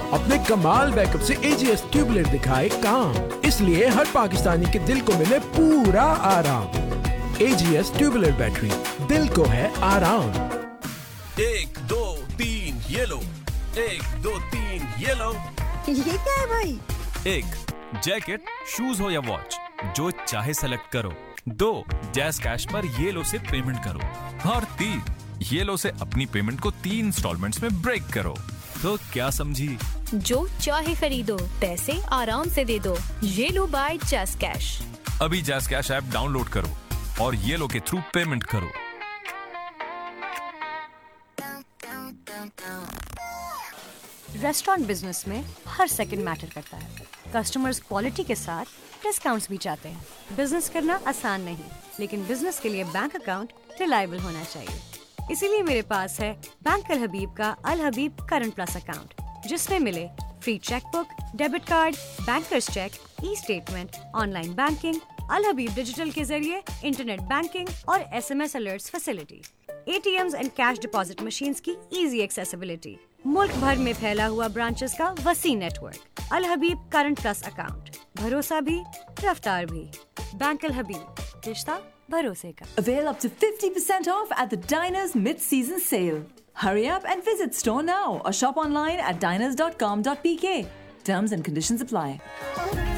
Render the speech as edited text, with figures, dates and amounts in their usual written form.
अपने कमाल बैकअप से AGS ट्यूबुलर दिखाए काम, इसलिए हर पाकिस्तानी के दिल को मिले पूरा आराम। AGS ट्यूबुलर बैटरी, दिल को है आराम। 1 2 3 ये लो, 1 2 3 ये लो। ये क्या है भाई? 1 जैकेट, शूज हो या वॉच, जो चाहे सेलेक्ट करो। 2 जैज कैश पर येलो से पेमेंट करो। और 3 येलो से अपनी पेमेंट को 3 इंस्टॉलमेंट्स में ब्रेक करो। तो क्या समझी? जो चाहे खरीदो, पैसे आराम से दे दो। Yellow bye jazz cash. अभी जैज कैश ऐप डाउनलोड करो और येलो के थ्रू पेमेंट करो। रेस्टोरेंट बिजनेस में हर सेकंड मैटर करता है। कस्टमर्स क्वालिटी के साथ डिस्काउंट्स भी चाहते हैं। बिजनेस करना आसान नहीं, लेकिन बिजनेस के लिए बैंक अकाउंट रिलायबल होना चाहिए। इसीलिए मेरे पास है बैंक अल हबीब का अल हबीब करंट प्लस अकाउंट, जिसमें मिले free chequebook, debit card, bankers check, e statement, online banking, अल हबीब डिजिटल के जरिए इंटरनेट बैंकिंग और SMS alerts facility, ATMs and cash deposit machines की इजी एक्सेसिबिलिटी, मुल्क भर में फैला हुआ ब्रांचेस का वसी नेटवर्क। अल हबीब करंट प्लस अकाउंट, भरोसा भी रफ्तार भी। बैंक अल हबीब, रिश्ता भरोसे का। Avail up to 50% off at the Diners mid-season sale. Hurry up and visit store now or shop online at diners.com.pk. Terms and conditions apply.